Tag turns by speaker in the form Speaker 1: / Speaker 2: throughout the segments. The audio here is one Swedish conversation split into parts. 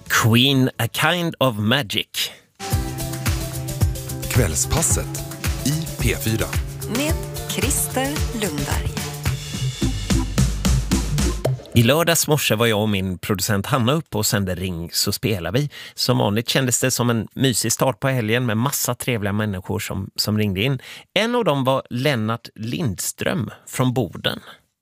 Speaker 1: Queen, A Kind of Magic.
Speaker 2: Kvällspasset i P4.
Speaker 3: Med Christer Lundberg.
Speaker 1: I lördags morse var jag och min producent Hanna uppe och sände Ring så spelar vi. Som vanligt kändes det som en mysig start på helgen med massa trevliga människor som ringde in. En av dem var Lennart Lindström från Boden.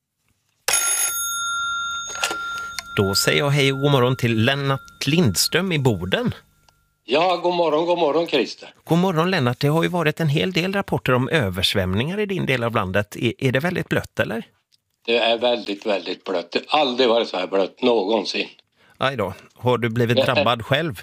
Speaker 1: Då säger jag hej och god morgon till Lennart Lindström i Boden.
Speaker 4: Ja, god morgon Christer.
Speaker 1: God morgon Lennart, det har ju varit en hel del rapporter om översvämningar i din del av landet. Är det väldigt blött eller?
Speaker 4: Det är väldigt, väldigt blött. Det har aldrig varit så här blött någonsin.
Speaker 1: Aj då, har du blivit drabbad själv?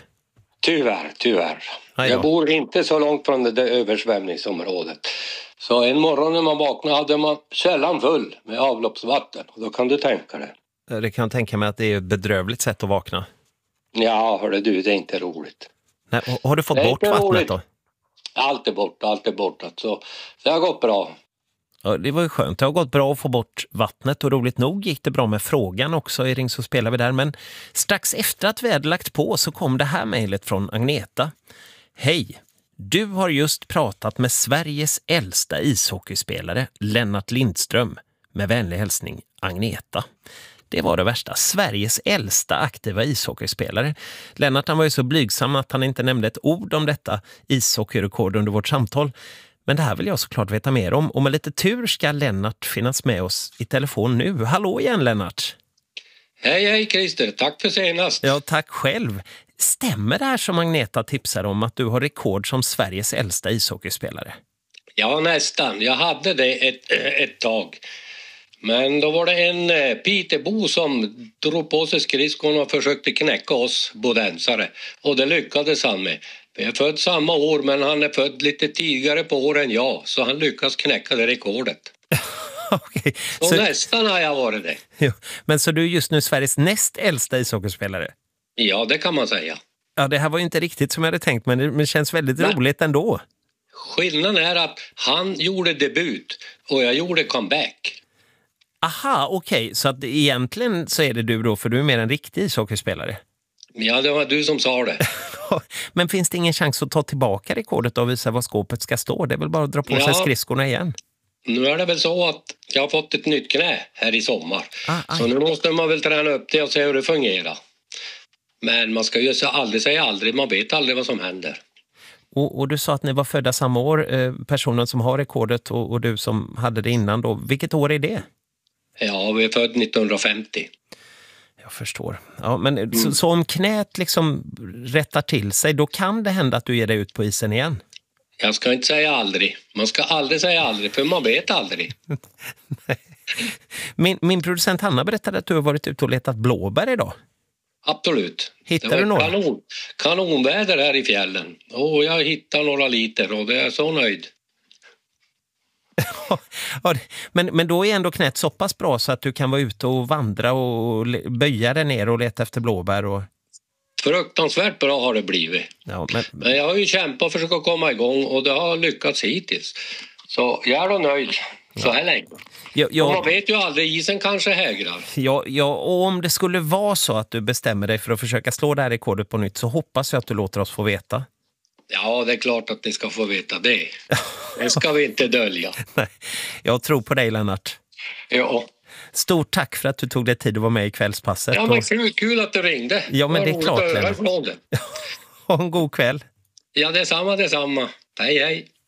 Speaker 4: Tyvärr. Jag bor inte så långt från det där översvämningsområdet. Så en morgon när man vaknade hade man källan full med avloppsvatten. Och då kan du tänka det.
Speaker 1: Det kan jag tänka mig att det är ett bedrövligt sätt att vakna.
Speaker 4: Ja, hörde du, det är inte roligt.
Speaker 1: Nej, har du fått bort vattnet
Speaker 4: roligt.
Speaker 1: Då?
Speaker 4: Allt är borta. Så det har gått bra.
Speaker 1: Ja, det var ju skönt. Det har gått bra att få bort vattnet och roligt nog gick det bra med frågan också i Ring så spelar vi där. Men strax efter att vi hade lagt på så kom det här mejlet från Agneta. Hej! Du har just pratat med Sveriges äldsta ishockeyspelare Lennart Lindström. Med vänlig hälsning Agneta. Det var det värsta. Sveriges äldsta aktiva ishockeyspelare. Lennart han var ju så blygsam att han inte nämnde ett ord om detta ishockeyrekord under vårt samtal. Men det här vill jag såklart veta mer om. Och med lite tur ska Lennart finnas med oss i telefon nu. Hallå igen Lennart!
Speaker 4: Hej Christer, tack för senast.
Speaker 1: Ja, tack själv. Stämmer det här som Agneta tipsar om att du har rekord som Sveriges äldsta ishockeyspelare?
Speaker 4: Ja, nästan. Jag hade det ett tag. Men då var det en Pitebo som drog på sig skridskorna och försökte knäcka oss bodensare. Och det lyckades han med. Vi är född samma år men han är född lite tidigare på år än jag. Så han lyckas knäcka det rekordet.
Speaker 1: Okej.
Speaker 4: Så nästan har jag varit det.
Speaker 1: Jo, men så du är just nu Sveriges näst äldsta ishockeyspelare?
Speaker 4: Ja, det kan man säga.
Speaker 1: Ja, det här var ju inte riktigt som jag hade tänkt men det känns väldigt roligt ändå.
Speaker 4: Skillnaden är att han gjorde debut och jag gjorde comeback.
Speaker 1: Aha, okej. Så att egentligen så är det du då, för du är mer en riktig ishockeyspelare.
Speaker 4: Ja, det var du som sa det.
Speaker 1: Men finns det ingen chans att ta tillbaka rekordet och visa vad skåpet ska stå? Det är väl bara att dra på sig skridskorna igen. Nu
Speaker 4: är det väl så att jag har fått ett nytt knä här i sommar. Så nu måste man väl träna upp det och se hur det fungerar. Men man ska ju aldrig säga aldrig. Man vet aldrig vad som händer.
Speaker 1: Och du sa att ni var födda samma år. Personen som har rekordet och du som hade det innan då. Vilket år är det?
Speaker 4: Ja, vi är född 1950.
Speaker 1: Jag förstår. Ja, men så om knät liksom rättar till sig, då kan det hända att du ger dig ut på isen igen?
Speaker 4: Jag ska inte säga aldrig. Man ska aldrig säga aldrig, för man vet aldrig.
Speaker 1: Min producent Hanna berättade att du har varit ute och letat blåbär idag.
Speaker 4: Absolut.
Speaker 1: Hittar du några?
Speaker 4: Kanonväder här i fjällen. Och jag hittar några liter och det är så nöjd.
Speaker 1: Ja, men då är ändå knät så pass bra så att du kan vara ute och vandra och böja dig ner och leta efter blåbär. Och...
Speaker 4: Fruktansvärt bra har det blivit.
Speaker 1: Ja,
Speaker 4: men jag har ju kämpat för att försöka komma igång och det har lyckats hittills. Så jag är då nöjd så här länge. Och man vet ju aldrig, isen kanske hägrar.
Speaker 1: Ja, och om det skulle vara så att du bestämmer dig för att försöka slå det här rekordet på nytt så hoppas jag att du låter oss få veta.
Speaker 4: Ja, det är klart att ni ska få veta det. Det ska vi inte dölja.
Speaker 1: Nej, jag tror på dig Lennart.
Speaker 4: Ja.
Speaker 1: Stort tack för att du tog dig tid att vara med i kvällspasset.
Speaker 4: Ja, men kul att du ringde.
Speaker 1: Ja, men det är klart Lennart. Ha en god kväll.
Speaker 4: Ja, detsamma. Hej.